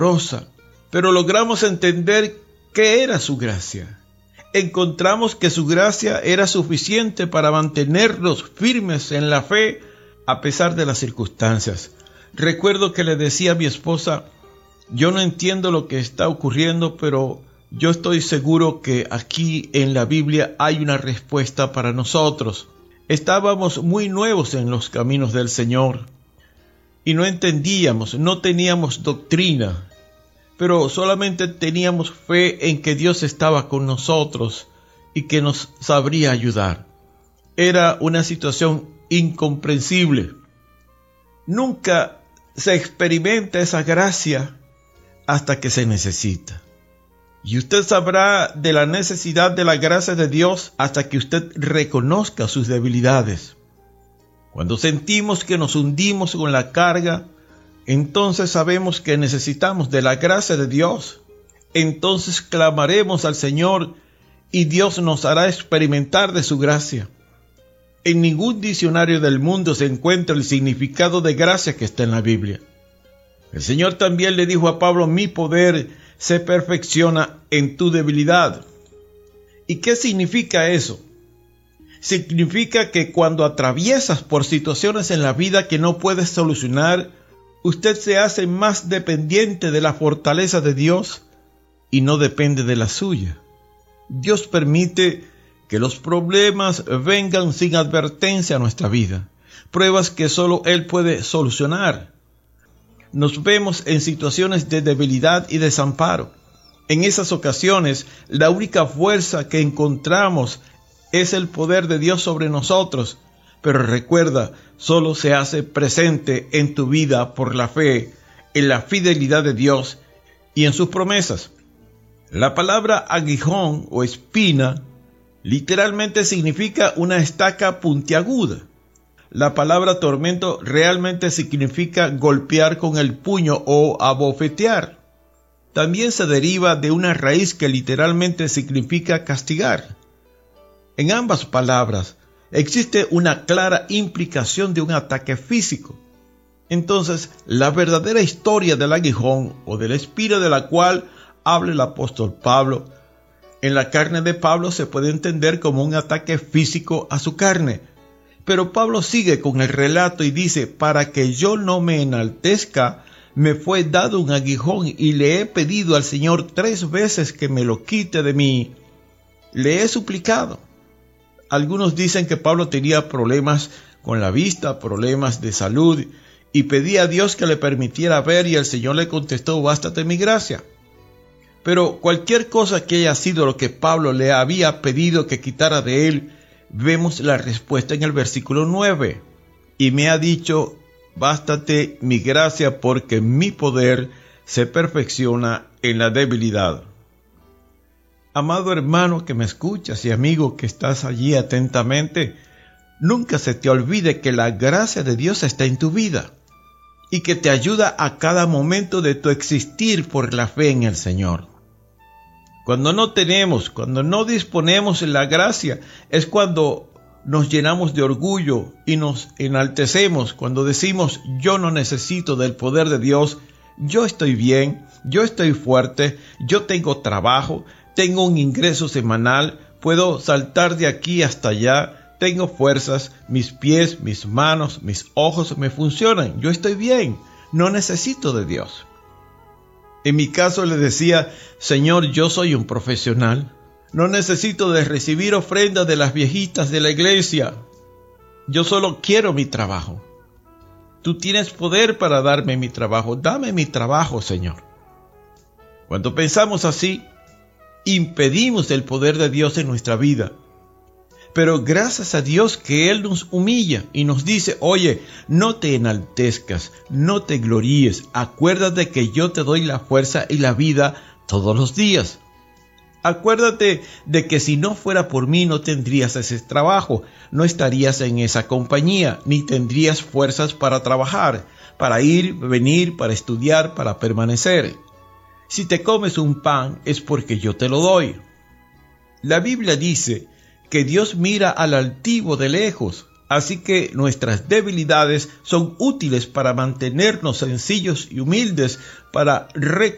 milagrosa, pero logramos entender qué era su gracia. Encontramos que su gracia era suficiente para mantenernos firmes en la fe a pesar de las circunstancias. Recuerdo que le decía a mi esposa: yo no entiendo lo que está ocurriendo, pero yo estoy seguro que aquí en la Biblia hay una respuesta para nosotros. Estábamos muy nuevos en los caminos del Señor y no entendíamos, no teníamos doctrina, pero solamente teníamos fe en que Dios estaba con nosotros y que nos sabría ayudar. Era una situación incomprensible. Nunca se experimenta esa gracia hasta que se necesita. Y usted sabrá de la necesidad de la gracia de Dios hasta que usted reconozca sus debilidades. Cuando sentimos que nos hundimos con la carga, entonces sabemos que necesitamos de la gracia de Dios. Entonces clamaremos al Señor y Dios nos hará experimentar de su gracia. En ningún diccionario del mundo se encuentra el significado de gracia que está en la Biblia. El Señor también le dijo a Pablo: mi poder se perfecciona en tu debilidad. ¿Y qué significa eso? Significa que cuando atraviesas por situaciones en la vida que no puedes solucionar, usted se hace más dependiente de la fortaleza de Dios y no depende de la suya. Dios permite que los problemas vengan sin advertencia a nuestra vida, pruebas que solo Él puede solucionar. Nos vemos en situaciones de debilidad y desamparo. En esas ocasiones, la única fuerza que encontramos es el poder de Dios sobre nosotros. Pero recuerda, solo se hace presente en tu vida por la fe, en la fidelidad de Dios y en sus promesas. La palabra aguijón o espina literalmente significa una estaca puntiaguda. La palabra tormento realmente significa golpear con el puño o abofetear. También se deriva de una raíz que literalmente significa castigar. En ambas palabras existe una clara implicación de un ataque físico. Entonces, la verdadera historia del aguijón o de la espina de la cual habla el apóstol Pablo, en la carne de Pablo se puede entender como un ataque físico a su carne. Pero Pablo sigue con el relato y dice: para que yo no me enaltezca, me fue dado un aguijón y le he pedido al Señor 3 veces que me lo quite de mí. Le he suplicado. Algunos dicen que Pablo tenía problemas con la vista, problemas de salud, y pedía a Dios que le permitiera ver, y el Señor le contestó: bástate mi gracia. Pero cualquier cosa que haya sido lo que Pablo le había pedido que quitara de él, vemos la respuesta en el versículo 9. Y me ha dicho: bástate mi gracia, porque mi poder se perfecciona en la debilidad. Amado hermano que me escuchas y amigo que estás allí atentamente, nunca se te olvide que la gracia de Dios está en tu vida y que te ayuda a cada momento de tu existir por la fe en el Señor. Cuando no disponemos de la gracia, es cuando nos llenamos de orgullo y nos enaltecemos, cuando decimos: yo no necesito del poder de Dios, yo estoy bien, yo estoy fuerte, yo tengo trabajo, tengo un ingreso semanal, puedo saltar de aquí hasta allá, tengo fuerzas, mis pies, mis manos, mis ojos me funcionan, yo estoy bien, no necesito de Dios. En mi caso le decía: Señor, yo soy un profesional, no necesito de recibir ofrendas de las viejitas de la iglesia, yo solo quiero mi trabajo. Tú tienes poder para darme mi trabajo, dame mi trabajo, Señor. Cuando pensamos así, impedimos el poder de Dios en nuestra vida. Pero gracias a Dios que Él nos humilla y nos dice: oye, no te enaltezcas, no te gloríes, acuérdate que yo te doy la fuerza y la vida todos los días. Acuérdate de que si no fuera por mí no tendrías ese trabajo, no estarías en esa compañía, ni tendrías fuerzas para trabajar, para ir, venir, para estudiar, para permanecer. Si te comes un pan es porque yo te lo doy. La Biblia dice que Dios mira al altivo de lejos, así que nuestras debilidades son útiles para mantenernos sencillos y humildes, para